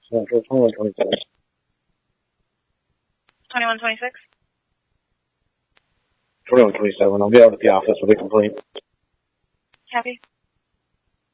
So 2127. 2126. 2127. I'll be out at the office. Will be complete. Copy.